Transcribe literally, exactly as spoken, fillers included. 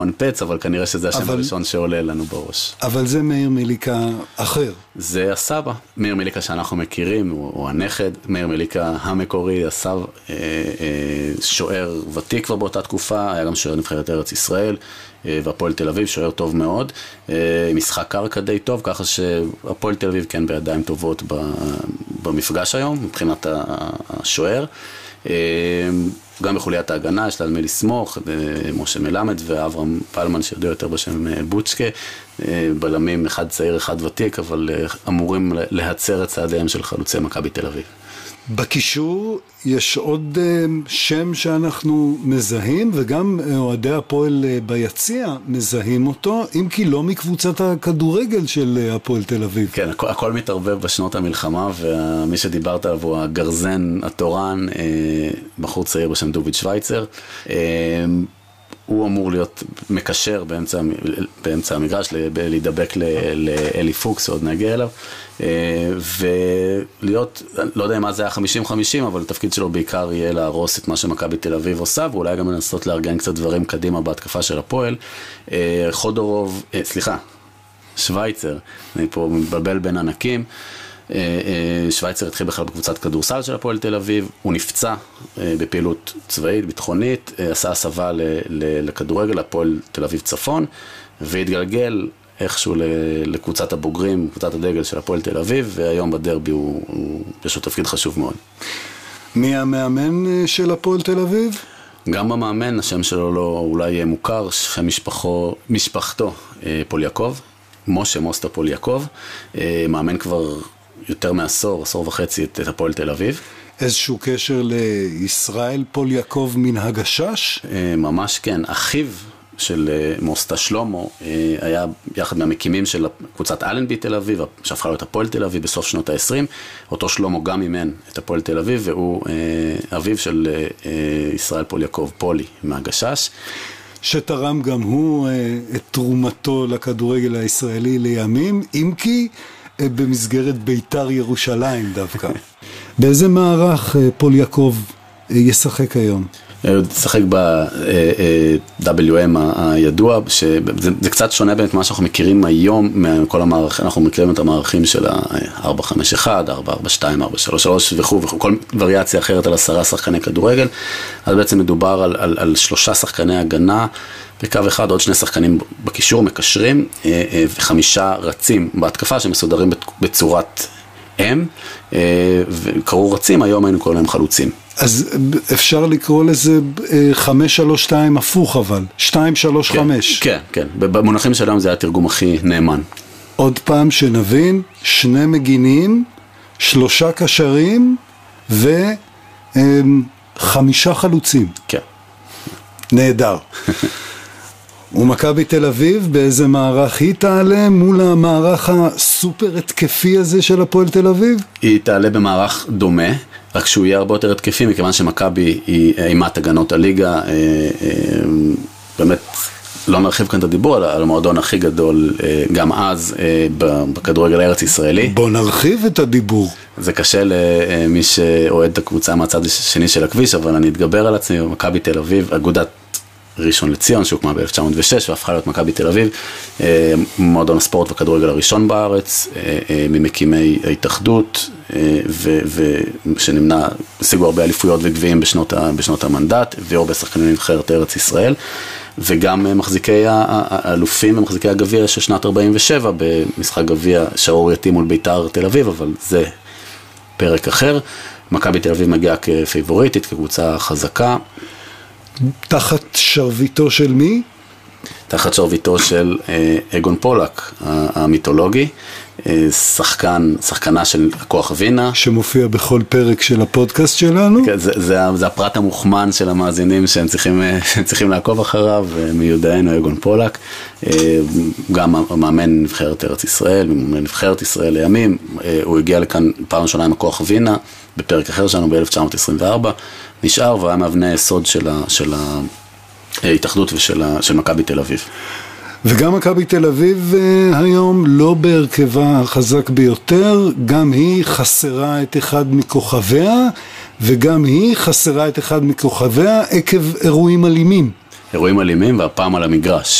מנפץ, אבל כנראה שזה השם אבל... הראשון שעולה לנו בראש. אבל זה מאיר מליקה אחר. זה הסבא. מאיר מליקה שאנחנו מכירים, הוא, הוא הנכד. מאיר מליקה המקורי, הסב, אה, אה, שוער ותיק כבר באותה תקופה, היה גם שוער נבחרת ארץ ישראל, אה, והפועל תל אביב, שוער טוב מאוד, אה, משחק קרקע די טוב, ככה שהפועל תל אביב כן בידיים טובות במפגש היום, מבחינת השוער. אה, גם בחוליית ההגנה, יש לה על מי לסמוך, משה מלמד ואברהם פלמן שיודע יותר בשם בוצ'קה, בלמים אחד צעיר, אחד ותיק, אבל אמורים להצר את צעדיהם של חלוצי מכבי תל אביב. בקישור יש עוד שם שאנחנו מזהים, וגם אוהדי הפועל ביציע מזהים אותו, אם כי לא מקבוצת הכדורגל של הפועל תל אביב. כן, הכל, הכל מתערבב בשנות המלחמה, ומי שדיברת עליו הוא הגרזן התורן, בחור צעיר בשם דוביד שוויצר. הוא אמור להיות מקשר באמצע, באמצע המגרש, להידבק לאלי פוקס, עוד נגיע אליו, ולהיות, לא יודע מה זה היה חמישים חמישים, אבל התפקיד שלו בעיקר יהיה להרוס את מה שמכבי תל אביב עושה, ואולי גם לנסות לארגן קצת דברים קדימה בהתקפה של הפועל. חודורוב, סליחה, שוויצר, אני פה מתבלבל בין ענקים, שוויצר התחיל בכלל בקבוצת כדורסל של הפועל תל אביב, הוא נפצע בפעילות צבאית, ביטחונית, עשה הסבה לכדורגל, הפועל תל אביב צפון, והתגלגל איכשהו לקבוצת הבוגרים, קבוצת הדגל של הפועל תל אביב, והיום בדרבי הוא, הוא, יש לו תפקיד חשוב מאוד. מי המאמן של הפועל תל אביב? גם במאמן, השם שלו לא אולי מוכר, שם משפחו, משפחתו פול יעקב, משה מוסטה פול יעקב, מאמן כבר יותר מעשור, עשור וחצי את, את הפועל תל אביב. איזשהו קשר לישראל פול יעקב מן הגשש? ממש כן, אחיו של מוסטה שלמה היה יחד מהמקימים של קבוצת אלנבי תל אביב, שהפכה לו את הפועל תל אביב בסוף שנות ה-עשרים. אותו שלמה גם אימן את הפועל תל אביב, והוא אביו של ישראל פול יעקב פולי מהגשש. שתרם גם הוא את תרומתו לכדורגל הישראלי לימים, אם כי במסגרת ביתר ירושלים דווקא. באיזה מערך פול יעקב ישחק היום? הוא ישחק ב-דאבליו אם הידוע, שזה קצת שונה באמת מה שאנחנו מכירים היום מכל המערכים, אנחנו מכירים את המערכים של ה-ארבע חמש אחת, ארבע ארבע שתיים, ארבע שלוש שלוש וכו' וכו', כל וריאציה אחרת על עשרה שחקני כדורגל. אז בעצם מדובר על, על, על שלושה שחקני הגנה, בקו אחד עוד שני שחקנים בקישור מקשרים, וחמישה רצים בהתקפה שמסודרים בצורת אם, וקראו רצים, היום היינו קוראים להם חלוצים. אז אפשר לקרוא לזה חמש שלוש שתיים הפוך אבל, שתיים שלוש חמש. כן, כן, במונחים שלנו זה היה התרגום הכי נאמן. עוד פעם שנבין, שני מגינים, שלושה קשרים וחמישה חלוצים. כן. נהדר. ומכבי תל אביב, באיזה מערך היא תעלה מול המערך הסופר התקפי הזה של הפועל תל אביב? היא תעלה במערך דומה, רק שהוא יהיה הרבה יותר התקפי, מכיוון שמכבי היא אימת הגנות הליגה, באמת לא נרחיב כאן את הדיבור על המועדון הכי גדול, גם אז בכדורגל הארץ ישראלי. בוא נרחיב את הדיבור. זה קשה למי שאוהד את הקבוצה מהצד השני של הכביש, אבל אני אתגבר על עצמי, מכבי תל אביב, אגודת ראשון לציון שהוקמה ב-אלף תשע מאות ושש והפכה להיות מכבי תל אביב, מועדון הספורט והכדורגל הראשון בארץ, ממקימי ההתאחדות, ושנמנע, השיגו הרבה אליפויות וגביעים בשנות, בשנות המנדט, והרבה שחקנים לנבחרת ארץ ישראל, וגם מחזיקי האלופים ומחזיקי הגביע של שנת ארבעים ושבע, במשחק גביע שערורייתי מול בית"ר תל אביב, אבל זה פרק אחר. מכבי תל אביב מגיעה כפייבוריטית, כקבוצה חזקה, תחת שרביטו של מי? תחת שרביטו של אגון פולק, המיתולוגי, שחקן, שחקנה של הכוח וינה. שמופיע בכל פרק של הפודקאסט שלנו. זה, זה, זה הפרט המוחמן של המאזינים שהם צריכים, שהם צריכים לעקוב אחריו, מיודענו אגון פולק. גם מאמן נבחרת ארץ ישראל, מאמן נבחרת ישראל לימים. הוא הגיע לכאן פעם ראשונה עם הכוח וינה, בפרק אחר שלנו ב-אלף תשע מאות עשרים וארבע. נשאר והיה מאבני היסוד של, ה, של ההתאחדות ושל ה, של מכבי תל אביב. וגם מכבי תל אביב היום לא בהרכבה החזק ביותר, גם היא חסרה את אחד מכוכביה, וגם היא חסרה את אחד מכוכביה עקב אירועים אלימים. אירועים אלימים והפעם על המגרש.